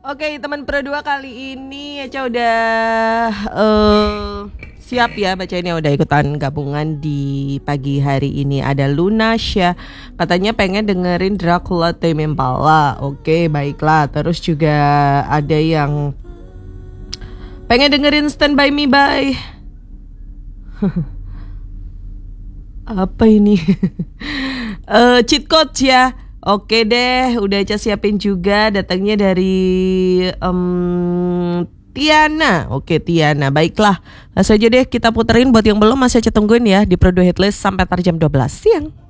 Oke, teman Pro 2 kali ini Eca udah siap ya bacain yang udah ikutan gabungan di pagi hari ini. Ada Lunasya, katanya pengen dengerin Dracula Tame Impala. Oke, baiklah. Terus juga ada yang pengen dengerin Stand By Me by apa ini? Cheat code ya. Oke deh, udah Eca siapin juga, datangnya dari Tiana. Oke Tiana, baiklah. Langsung aja deh kita puterin buat yang belum masih Eca tungguin ya di Pro 2 Hitlist sampai jam 12 siang.